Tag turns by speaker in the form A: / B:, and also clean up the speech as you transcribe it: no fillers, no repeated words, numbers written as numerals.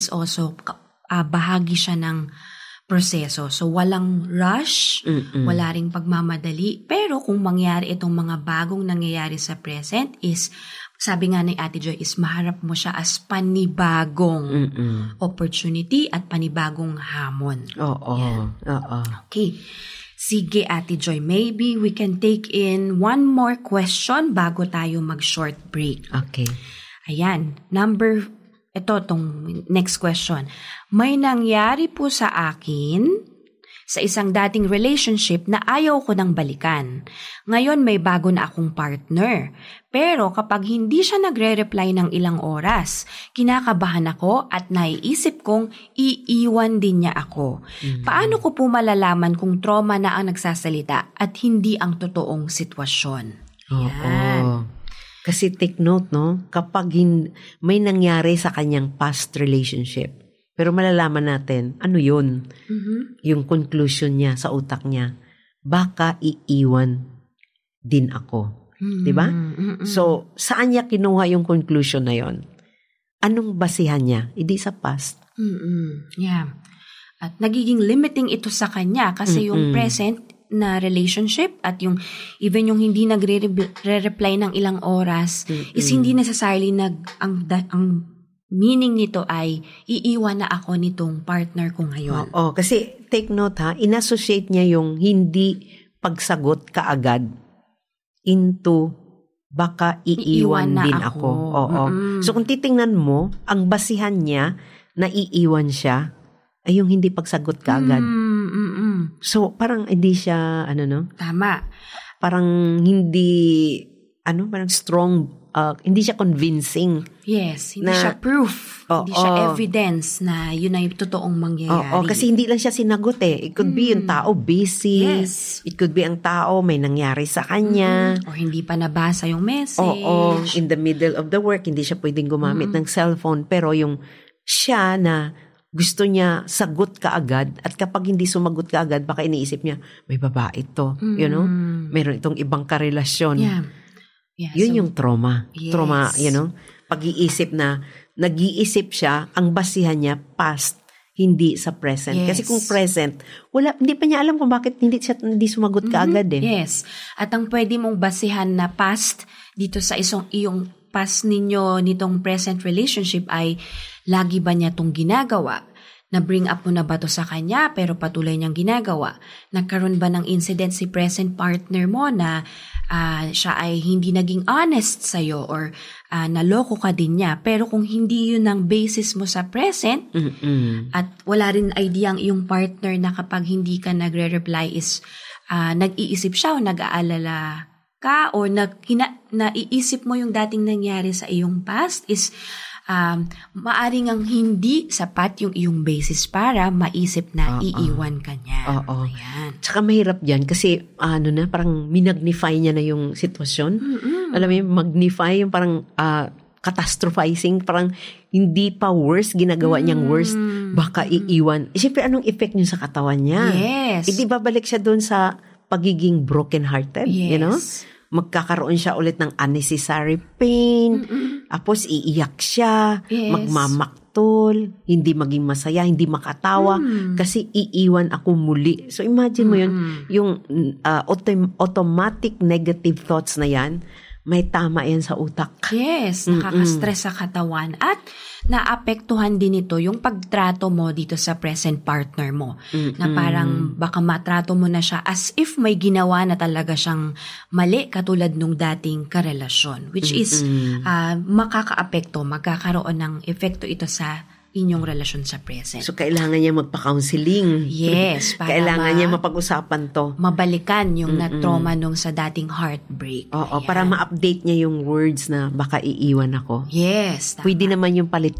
A: also bahagi siya ng proseso. So, walang rush, wala ring pagmamadali. Pero kung mangyari itong mga bagong nangyayari sa present is, sabi nga ni Ate Joy, is maharap mo siya as panibagong opportunity at panibagong hamon.
B: Oo.
A: Okay. Sige, Ate Joy, maybe we can take in one more question bago tayo mag-short break.
B: Okay.
A: Ayan, tong next question. May nangyari po sa akin sa isang dating relationship na ayaw ko nang balikan. Ngayon may bago na akong partner. Pero kapag hindi siya nagre-reply ng ilang oras, kinakabahan ako at naiisip kong iiwan din niya ako. Paano ko po malalaman kung trauma na ang nagsasalita at hindi ang totoong sitwasyon? Yan.
B: Kasi take note, no? Kapag may nangyari sa kanyang past relationship, pero malalaman natin, ano yun? Yung conclusion niya sa utak niya, baka iiwan din ako. Diba? So, saan niya kinuha yung conclusion na yon? Anong basihan niya? Hindi sa past.
A: Yeah. At nagiging limiting ito sa kanya kasi yung present na relationship at yung even yung hindi nagre-reply ng ilang oras is hindi necessarily ang meaning nito ay iiwan na ako nitong partner ko ngayon.
B: Oo, kasi take note ha, inassociate niya yung hindi pagsagot kaagad into baka iiwan din ako. Oo. So kung titingnan mo, ang basihan niya na iiwan siya ay yung hindi pagsagot kaagad. So, parang hindi siya,
A: Tama.
B: Parang parang strong, hindi siya convincing.
A: Yes, hindi siya proof. Hindi siya evidence na yun ay totoong mangyayari.
B: Oo, kasi hindi lang siya sinagot eh. It could be yung tao busy.
A: Yes.
B: It could be ang tao may nangyari sa kanya.
A: Or hindi pa nabasa yung message.
B: Oo, in the middle of the work, hindi siya pwedeng gumamit ng cellphone. Pero yung siya na gusto niya sagot kaagad at kapag hindi sumagot kaagad, baka iniisip niya, may babae to. Meron itong ibang karelasyon.
A: Yeah.
B: Yun yung trauma.
A: Yes.
B: Trauma, pag-iisip na nag-iisip siya, ang basihan niya past, hindi sa present.
A: Yes.
B: Kasi kung present, hindi pa niya alam kung bakit hindi sumagot kaagad eh.
A: Yes. At ang pwede mong basihan na past dito sa iyong past ninyo nitong present relationship ay lagi ba niya itong ginagawa? Na-bring up mo na ba ito sa kanya pero patuloy niyang ginagawa? Nagkaroon ba ng incident si present partner mo na siya ay hindi naging honest sa'yo or naloko ka din niya? Pero kung hindi yun ang basis mo sa present at wala rin idea ang iyong partner na kapag hindi ka nagre-reply is nag-iisip siya o nag-aalala ka o naiisip mo yung dating nangyari sa iyong past is maaring ang hindi sapat yung iyong basis para maisip na iiwan ka niya.
B: Oo.
A: Ayan.
B: Tsaka mahirap yan kasi parang minagnify niya na yung sitwasyon. Alam mo yung magnify, yung parang catastrophizing, parang hindi pa worse, ginagawa niyang worse, baka iiwan. Siyempre, anong effect niyo sa katawan niya?
A: Yes.
B: Hindi babalik siya doon sa pagiging broken-hearted,
A: Yes.
B: Magkakaroon siya ulit ng unnecessary pain, tapos iiyak siya,
A: Yes.
B: magmamaktol, hindi maging masaya, hindi makatawa, kasi iiwan ako muli. So imagine mo yun, yung automatic negative thoughts na yan, may tama yan sa utak.
A: Yes, nakaka-stress sa katawan at naapektuhan din ito yung pagtrato mo dito sa present partner mo. Na parang baka matrato mo na siya as if may ginawa na talaga siyang mali katulad nung dating karelasyon. Which is makakaapekto, magkakaroon ng epekto ito sa inyong relasyon sa present.
B: So, kailangan niya magpa-counseling.
A: Yes. Para
B: kailangan niya mapag-usapan to.
A: Mabalikan yung na-trauma nung sa dating heartbreak.
B: Oo,
A: Ayan.
B: para ma-update niya yung words na baka iiwan ako.
A: Yes. Tama.
B: Pwede naman yung palit